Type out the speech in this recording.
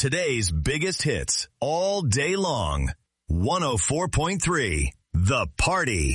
Today's biggest hits all day long. 104.3 The Party.